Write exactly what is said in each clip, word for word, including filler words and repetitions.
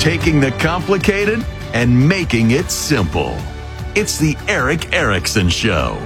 taking the complicated and making it simple. It's the Erick Erickson Show.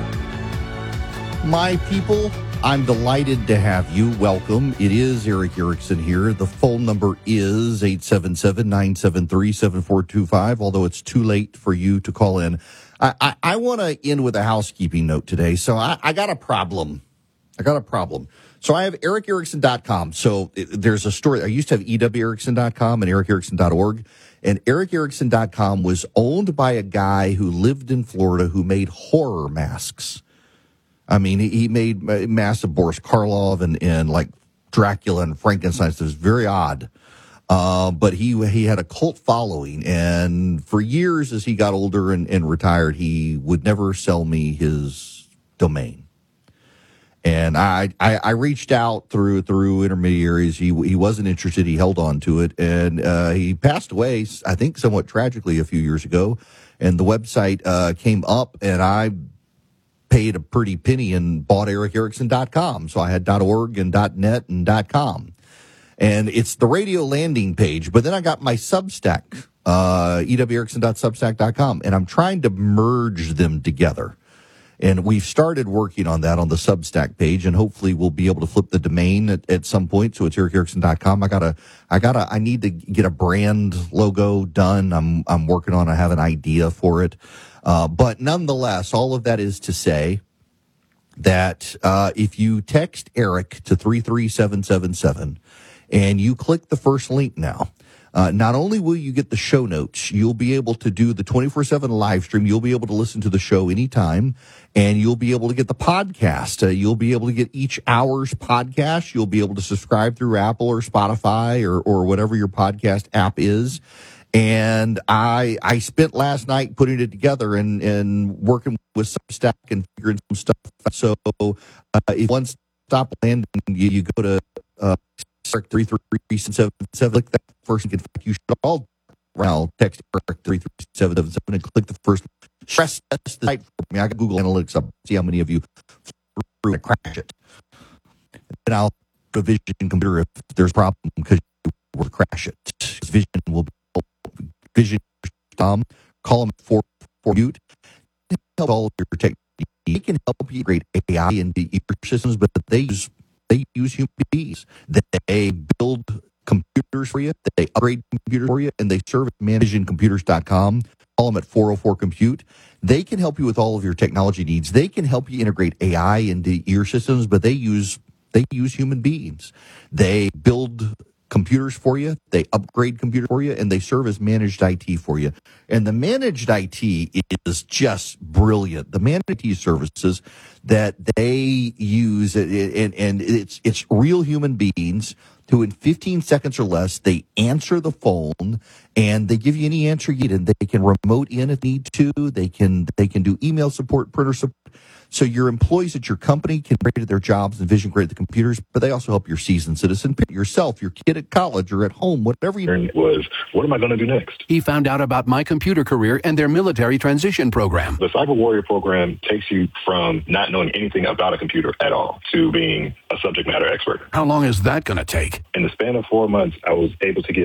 My people, I'm delighted to have you. Welcome. It is Erick Erickson here. The phone number is eight seven seven, nine seven three, seven four two five, although it's too late for you to call in. I, I, I want to end with a housekeeping note today. So I, I got a problem. I got a problem. So I have erick erickson dot com. So it, there's a story. I used to have e w erickson dot com and erick erickson dot org. And erick erickson dot com was owned by a guy who lived in Florida who made horror masks. I mean, he made masks of Boris Karloff and, and like Dracula and Frankenstein. So it was very odd. Uh, but he he had a cult following. And for years, as he got older and, and retired, he would never sell me his domain. And I, I, I reached out through through intermediaries. He he wasn't interested. He held on to it. And uh, he passed away, I think, somewhat tragically a few years ago. And the website uh, came up, and I paid a pretty penny and bought erick erickson dot com. So I had .org and .net and .com. And it's the radio landing page. But then I got my Substack, uh, e w erickson dot substack dot com, and I'm trying to merge them together. And we've started working on that on the Substack page, and hopefully we'll be able to flip the domain at, at some point. So it's erick erickson dot com. I gotta, I gotta, I need to get a brand logo done. I'm, I'm working on, I have an idea for it. Uh, but nonetheless, all of that is to say that, uh, if you text Eric to three three seven seven seven and you click the first link now, Uh, not only will you get the show notes, you'll be able to do the twenty-four seven live stream. You'll be able to listen to the show anytime, and you'll be able to get the podcast. Uh, you'll be able to get each hour's podcast. You'll be able to subscribe through Apple or Spotify or, or whatever your podcast app is. And I, I spent last night putting it together and, and working with Substack and figuring some stuff out. So, uh, if one stop landing, you, you go to, uh, three three seven seven, click that first link. In fact, you should all now text three three seven seven seven and click the first. Stress test the site for me. I got Google Analytics up. See how many of you through and crash it. Then I'll go to Vision Computer if there's a problem because you will crash it. Vision will be Vision. Um, call them for for mute. Help all of your tech. They can help you integrate A I into your systems, but they use. They use human beings. They build computers for you. They upgrade computers for you, and they serve at vision computers dot com. Call them at four oh four compute. They can help you with all of your technology needs. They can help you integrate A I into your systems, but they use they use human beings. They build computers for you. They upgrade computers for you, and they serve as managed I T for you. And the managed I T is just brilliant. The managed I T services that they use, and, and it's it's real human beings who in fifteen seconds or less, they answer the phone and they give you any answer you need, and they can remote in if need to. They can they can do email support, printer support. So your employees at your company can create their jobs and vision create the computers, but they also help your seasoned citizen, yourself, your kid at college or at home, whatever you need. Was, what am I going to do next? He found out about My Computer Career and their military transition program. The Cyber Warrior program takes you from not knowing anything about a computer at all to being a subject matter expert. How long is that going to take? In the span of four months, I was able to get